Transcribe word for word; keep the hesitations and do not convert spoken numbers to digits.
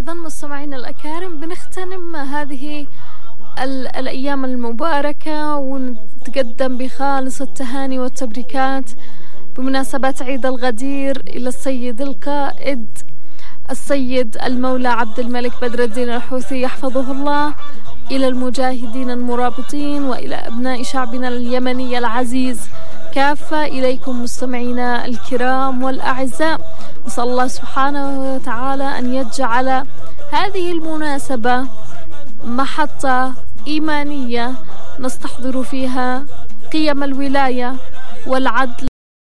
إذن مستمعين الأكارم، بنختتم هذه الأيام المباركة ونتقدم بخالص التهاني والتبريكات بمناسبة عيد الغدير إلى السيد القائد السيد المولى عبد الملك بدر الدين الحوثي يحفظه الله، إلى المجاهدين المرابطين، وإلى أبناء شعبنا اليمني العزيز كافة. إليكم مستمعينا الكرام والأعزاء، نسأل الله سبحانه وتعالى أن يجعل هذه المناسبة محطة إيمانية نستحضر فيها قيم الولاية والعدل